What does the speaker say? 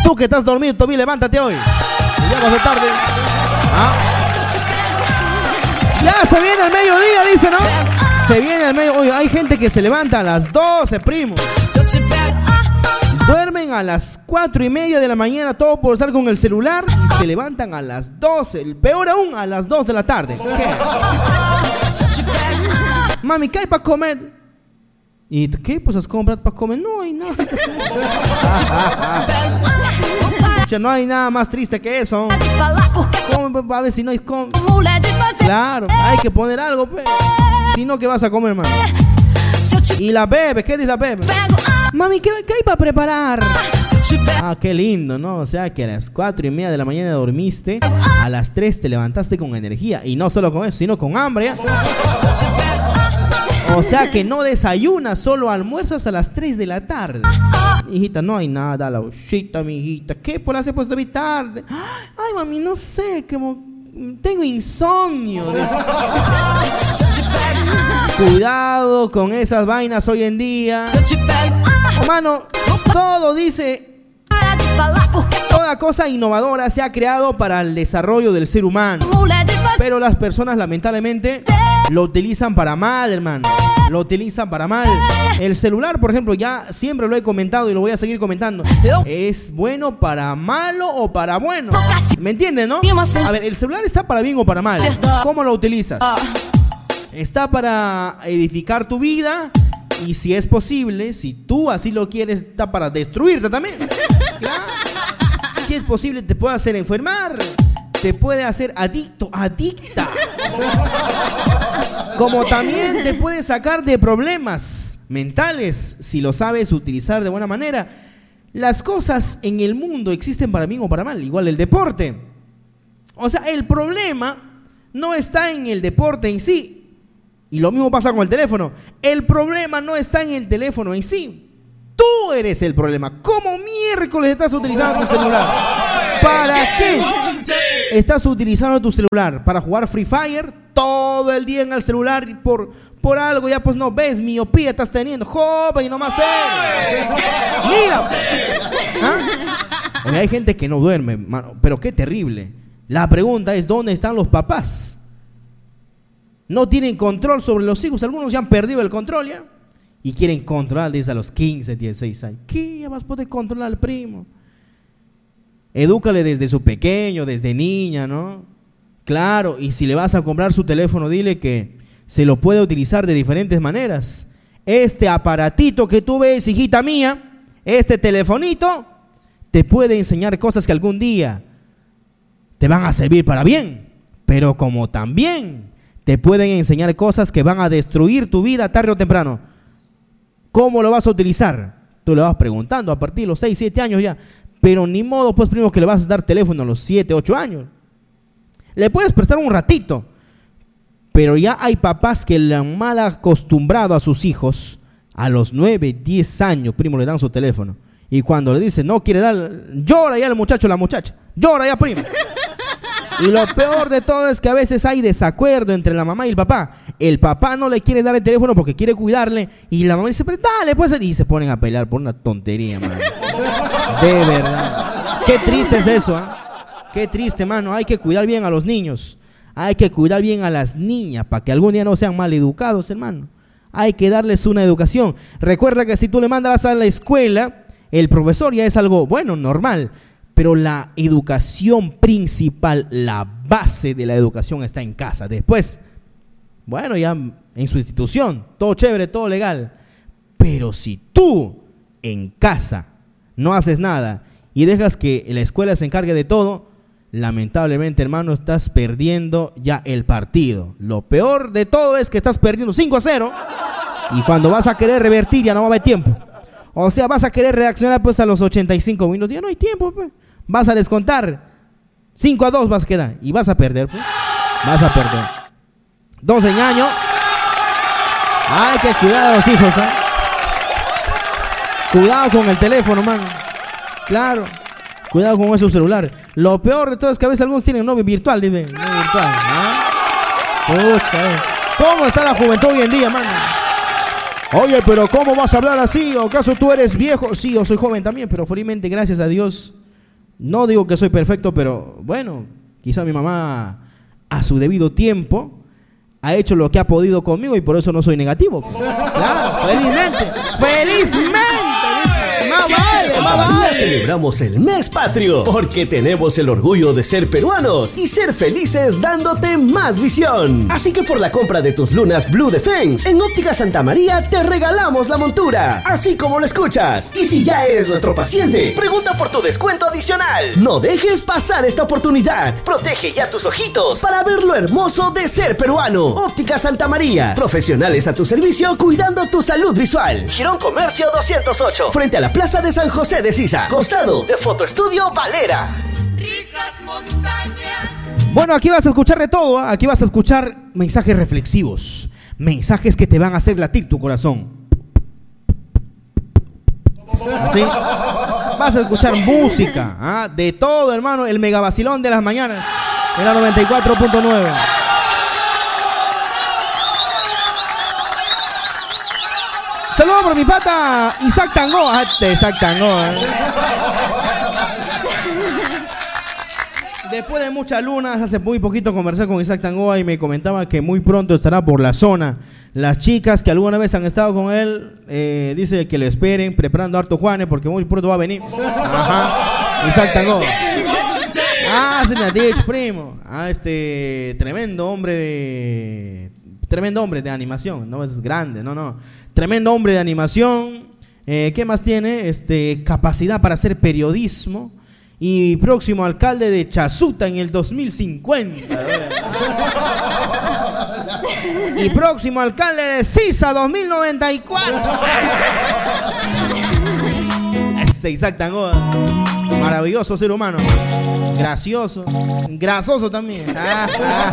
Tú que estás dormido, Toby, levántate hoy. Ya vas de tarde. Ya se viene el mediodía, dice, ¿no? Se viene el mediodía. Oye, hay gente que se levanta a las 12, primo. Duermen a las 4:30 de la mañana, todo por estar con el celular, y se levantan a las 12, peor aún, a las 2 de la tarde. ¿Qué? Mami, ¿qué hay para comer? ¿Y qué? Pues has comprado para comer. No hay nada. No hay nada más triste que eso. ¿Cómo? A ver si no hay Claro, hay que poner algo, pues. Si no, ¿qué vas a comer, mami? Y la bebé, ¿qué dice la bebé? Mami, ¿qué hay para preparar? Ah, qué lindo, ¿no? O sea, que a las 4:30 de la mañana dormiste, a las 3 te levantaste con energía. Y no solo con eso, sino con hambre, ¿eh? O sea, que no desayunas, solo almuerzas a las 3 de la tarde. Hijita, no hay nada, la hojita, mi hijita. ¿Qué por hacer pues de tarde? Ay, mami, no sé, como tengo insomnio. Cuidado con esas vainas hoy en día. Hermano, todo dice, toda cosa innovadora se ha creado para el desarrollo del ser humano. Pero las personas lamentablemente lo utilizan para mal, hermano. Lo utilizan para mal. El celular, por ejemplo, ya siempre lo he comentado y lo voy a seguir comentando. ¿Es bueno para malo o para bueno? ¿Me entienden, no? A ver, el celular está para bien o para mal. ¿Cómo lo utilizas? Está para edificar tu vida. Y si es posible, si tú así lo quieres, está para destruirte también. Claro. Si es posible, te puede hacer enfermar. Te puede hacer adicto, adicta. Como también te puede sacar de problemas mentales si lo sabes utilizar de buena manera. Las cosas en el mundo existen para bien o para mal, igual el deporte. O sea, el problema no está en el deporte en sí. Y lo mismo pasa con el teléfono. El problema no está en el teléfono en sí. Tú eres el problema. ¿Cómo miércoles estás utilizando tu celular? ¿Para qué estás utilizando tu celular? ¿Para jugar Free Fire? Todo el día en el celular y por algo ya pues no ves, miopía estás teniendo. Joven, y no más Mira. Oye, hay gente que no duerme, mano, pero qué terrible. La pregunta es, ¿dónde están los papás? No tienen control sobre los hijos. Algunos ya han perdido el control ya. Y quieren controlar desde a los 15, 16 años. ¿Qué? Ya vas a poder controlar al primo. Edúcale desde su pequeño, desde niña, ¿no? Claro, y si le vas a comprar su teléfono, dile que se lo puede utilizar de diferentes maneras. Este aparatito que tú ves, hijita mía, este telefonito, te puede enseñar cosas que algún día te van a servir para bien. Pero como también te pueden enseñar cosas que van a destruir tu vida tarde o temprano. ¿Cómo lo vas a utilizar? Tú le vas preguntando a partir de los 6, 7 años ya. Pero ni modo, pues, primo, que le vas a dar teléfono a los 7, 8 años. Le puedes prestar un ratito. Pero ya hay papás que le han mal acostumbrado a sus hijos. A los 9, 10 años, primo, le dan su teléfono. Y cuando le dicen, no quiere dar, llora ya el muchacho o la muchacha. Llora ya, primo. Y lo peor de todo es que a veces hay desacuerdo entre la mamá y el papá. El papá no le quiere dar el teléfono porque quiere cuidarle. Y la mamá dice, pero dale, pues. Y se ponen a pelear por una tontería, mano. De verdad. Qué triste es eso, ¿eh? Qué triste, mano. Hay que cuidar bien a los niños. Hay que cuidar bien a las niñas para que algún día no sean mal educados, hermano. Hay que darles una educación. Recuerda que si tú le mandas a la escuela, el profesor ya es algo, bueno, normal. Pero la educación principal, la base de la educación está en casa. Después, bueno, ya en su institución, todo chévere, todo legal. Pero si tú en casa no haces nada y dejas que la escuela se encargue de todo, lamentablemente, hermano, estás perdiendo ya el partido. Lo peor de todo es que estás perdiendo 5-0 y cuando vas a querer revertir ya no va a haber tiempo. O sea, vas a querer reaccionar pues a los 85 minutos. Ya no hay tiempo, pues. Vas a descontar. 5-2 vas a quedar. Y vas a perder, pues. Vas a perder. 12 años. Hay que cuidar a los hijos, ¿eh? Cuidado con el teléfono, mano. Claro. Cuidado con ese celular. Lo peor de todo es que a veces algunos tienen novio virtual, dicen. Novio virtual, ¿ah? Pucha, ¿cómo está la juventud hoy en día, mano? Oye, pero ¿cómo vas a hablar así? ¿O acaso tú eres viejo? Sí, yo soy joven también, pero felizmente, gracias a Dios, No digo que soy perfecto, pero bueno, quizá mi mamá a su debido tiempo ha hecho lo que ha podido conmigo y por eso no soy negativo. Claro, felizmente. ¡Felizmente! Más vale. Celebramos el mes patrio porque tenemos el orgullo de ser peruanos y ser felices dándote más visión. Así que por la compra de tus lunas Blue Defense en Óptica Santa María te regalamos la montura, así como lo escuchas. Y si ya eres nuestro paciente, pregunta por tu descuento adicional. No dejes pasar esta oportunidad. Protege ya tus ojitos para ver lo hermoso de ser peruano. Óptica Santa María, profesionales a tu servicio cuidando tu salud visual. Girón Comercio 208, frente a la Plaza de San José de Sisa, costado de Fotoestudio Valera. Ricas montañas. Bueno, aquí vas a escuchar de todo, ¿eh? Aquí vas a escuchar mensajes reflexivos, mensajes que te van a hacer latir tu corazón. ¿Así? Vas a escuchar música, ¿ah? De todo, hermano, el mega vacilón de las mañanas, en la 94.9. Saludos por mi pata Isaac Tango. Isaac Tango, Después de muchas lunas, hace muy poquito conversé con Isaac Tangoa y me comentaba que muy pronto estará por la zona. Las chicas que alguna vez han estado con él, dice que le esperen, preparando harto Juanes, porque muy pronto va a venir. Ajá, Isaac Tangoa. Se me ha dicho, primo. Tremendo hombre de animación, no es grande, no. Tremendo hombre de animación. ¿Qué más tiene? Capacidad para hacer periodismo. Y próximo alcalde de Chasuta en el 2050. Y próximo alcalde de Sisa 2094. Isaac Tangoa. Maravilloso ser humano. Gracioso. Grasoso también.